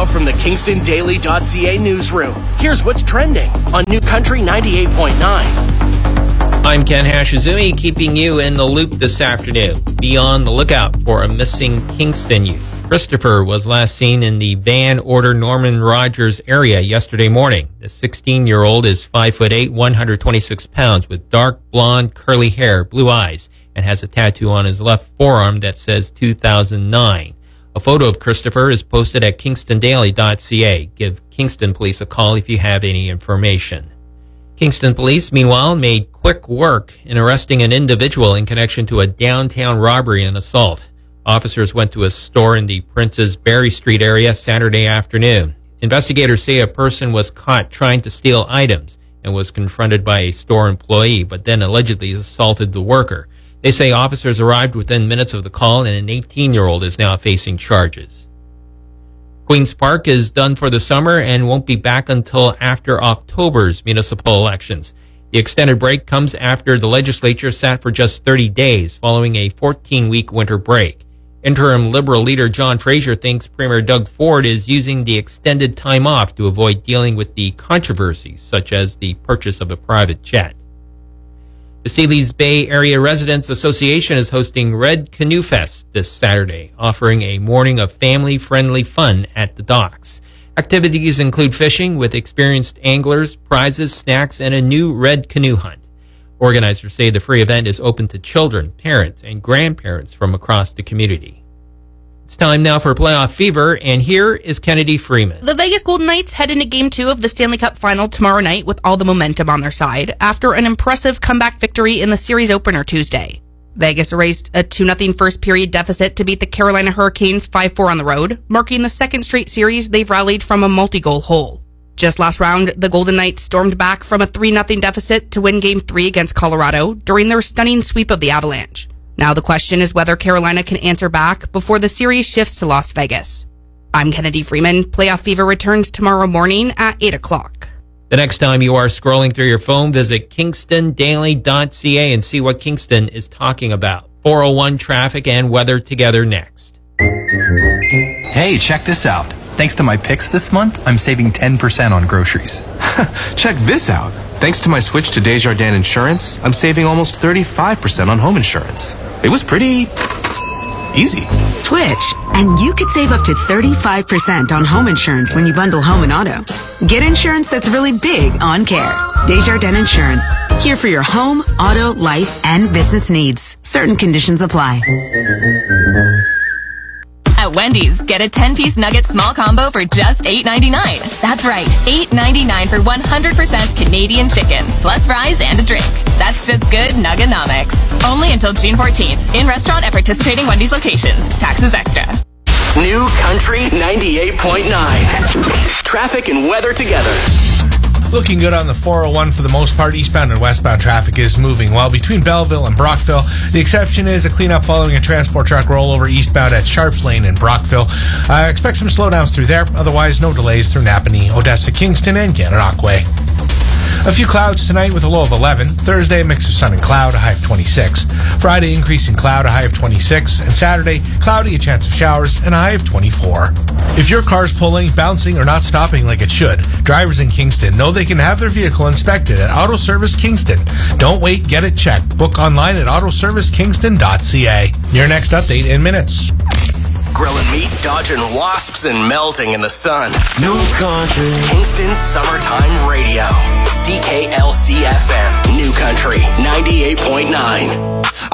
from the KingstonDaily.ca newsroom. Here's what's trending on New Country 98.9. I'm Ken Hashizumi, keeping you in the loop this afternoon. Be on the lookout for a missing Kingston youth. Christopher was last seen in the Van Order Norman Rogers area yesterday morning. The 16-year-old is 5'8", 126 pounds, with dark blonde curly hair, blue eyes, and has a tattoo on his left forearm that says 2009. A photo of Christopher is posted at KingstonDaily.ca. Give Kingston Police a call if you have any information. Kingston Police, meanwhile, made quick work in arresting an individual in connection to a downtown robbery and assault. Officers went to a store in the Princess Berry Street area Saturday afternoon. Investigators say a person was caught trying to steal items and was confronted by a store employee, but then allegedly assaulted the worker. They say officers arrived within minutes of the call, and an 18-year-old is now facing charges. Queen's Park is done for the summer and won't be back until after October's municipal elections. The extended break comes after the legislature sat for just 30 days following a 14-week winter break. Interim Liberal leader John Fraser thinks Premier Doug Ford is using the extended time off to avoid dealing with the controversies, such as the purchase of a private jet. The Sealy's Bay Area Residents Association is hosting Red Canoe Fest this Saturday, offering a morning of family-friendly fun at the docks. Activities include fishing with experienced anglers, prizes, snacks, and a new red canoe hunt. Organizers say the free event is open to children, parents, and grandparents from across the community. It's time now for Playoff Fever, and here is Kennedy Freeman. The Vegas Golden Knights head into Game 2 of the Stanley Cup Final tomorrow night with all the momentum on their side after an impressive comeback victory in the series opener Tuesday. Vegas erased a 2-0 first-period deficit to beat the Carolina Hurricanes 5-4 on the road, marking the second straight series they've rallied from a multi-goal hole. Just last round, the Golden Knights stormed back from a 3-0 deficit to win Game 3 against Colorado during their stunning sweep of the Avalanche. Now the question is whether Carolina can answer back before the series shifts to Las Vegas. I'm Kennedy Freeman. Playoff Fever returns tomorrow morning at 8 o'clock. The next time you are scrolling through your phone, visit KingstonDaily.ca and see what Kingston is talking about. 401 traffic and weather together next. Hey, check this out. Thanks to my picks this month, I'm saving 10% on groceries. Check this out. Thanks to my switch to Desjardins Insurance, I'm saving almost 35% on home insurance. It was pretty easy. Switch, and you could save up to 35% on home insurance when you bundle home and auto. Get insurance that's really big on care. Desjardins Insurance, here for your home, auto, life, and business needs. Certain conditions apply. At Wendy's, get a 10-piece nugget small combo for just $8.99. That's right, $8.99 for 100% Canadian chicken, plus fries and a drink. That's just good Nuggenomics. Only until June 14th. In restaurant at participating Wendy's locations. Taxes extra. New Country 98.9. Traffic and weather together. Looking good on the 401 for the most part. Eastbound and westbound traffic is moving well between Belleville and Brockville. The exception is a cleanup following a transport truck rollover eastbound at Sharps Lane in Brockville. Expect some slowdowns through there. Otherwise, no delays through Napanee, Odessa, Kingston, and Gananoque. A few clouds tonight with a low of 11. Thursday, a mix of sun and cloud, a high of 26. Friday, increasing cloud, a high of 26. And Saturday, cloudy, a chance of showers, and a high of 24. If your car's pulling, bouncing, or not stopping like it should, drivers in Kingston know they can have their vehicle inspected at Auto Service Kingston. Don't wait, get it checked. Book online at autoservicekingston.ca. Your next update in minutes. Grilling meat, dodging wasps, and melting in the sun. New Country. Kingston's Summertime Radio. CKLC FM. New Country 98.9.